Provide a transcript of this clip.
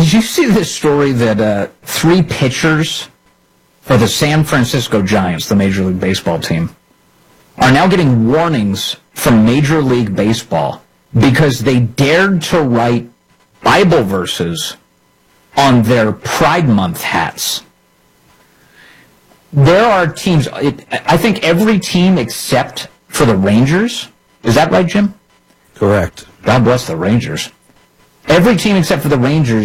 Did you see this story that 3 pitchers for the San Francisco Giants, the Major League Baseball team, are now getting warnings from Major League Baseball because they dared to write Bible verses on their Pride Month hats? There are teams, I think every team except for the Rangers. Is that right, Jim? Correct. God bless the Rangers. Every team except for the Rangers